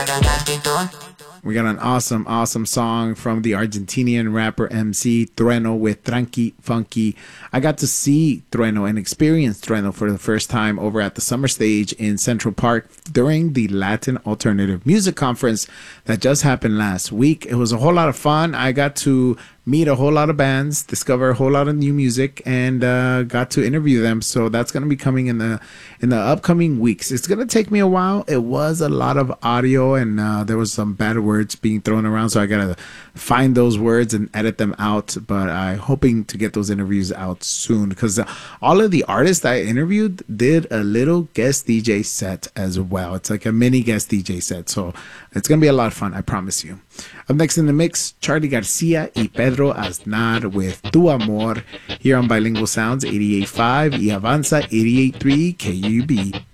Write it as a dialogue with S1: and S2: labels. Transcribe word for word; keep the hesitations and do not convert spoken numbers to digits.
S1: We got an awesome, awesome song from the Argentinian rapper M C Trueno with Tranqui Funky. I got to see Trueno and experience Trueno for the first time over at the Summer Stage in Central Park during the Latin Alternative Music Conference that just happened last week. It was a whole lot of fun. I got to meet a whole lot of bands, discover a whole lot of new music, and uh, got to interview them. So that's going to be coming in the in the upcoming weeks. It's going to take me a while. It was a lot of audio, and uh, there was some bad words being thrown around, so I got to find those words and edit them out. But I'm hoping to get those interviews out soon, because uh, all of the artists I interviewed did a little guest D J set as well. It's like a mini guest D J set, so it's going to be a lot of fun, I promise you. Up next in the mix, Charlie Garcia y Pedro Aznar with Tu Amor here on Bilingual Sounds eighty-eight point five y Avanza eighty-eight point three K U B.